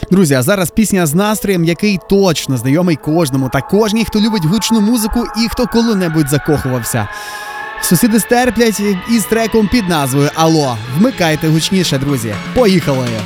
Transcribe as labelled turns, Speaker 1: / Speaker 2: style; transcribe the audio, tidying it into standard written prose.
Speaker 1: Друзі, а зараз пісня з настроєм, який точно знайомий кожному та кожній, хто любить гучну музику і хто коли-небудь закохувався. Сусіди стерплять із треком під назвою «Алло». Вмикайте гучніше, друзі. Поїхали!